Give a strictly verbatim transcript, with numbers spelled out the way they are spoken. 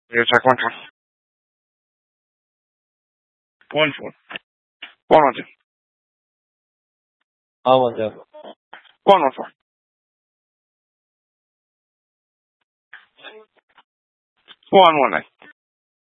You check one time. One four. One one two. ஆமாம் sir. One one four. One one nine.